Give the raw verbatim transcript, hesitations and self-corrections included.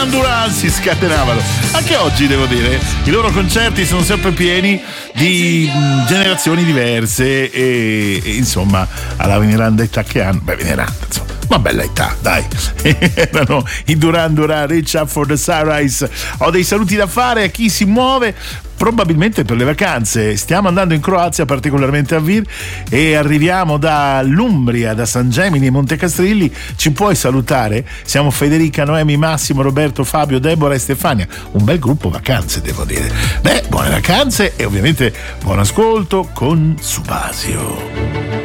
Duran Duran si scatenavano. Anche oggi devo dire, i loro concerti sono sempre pieni di mh, generazioni diverse e, e insomma alla veneranda età che hanno, beh veneranda insomma, ma bella età, dai. Erano i Duran Duran, Reach Up for the Sunrise. Ho dei saluti da fare a chi si muove probabilmente per le vacanze. Stiamo andando in Croazia, particolarmente a Vir, e arriviamo dall'Umbria, da San Gemini e Montecastrilli. Ci puoi salutare? Siamo Federica, Noemi, Massimo, Roberto, Fabio, Deborah e Stefania. Un bel gruppo vacanze, devo dire. Beh, buone vacanze e ovviamente buon ascolto con Subasio.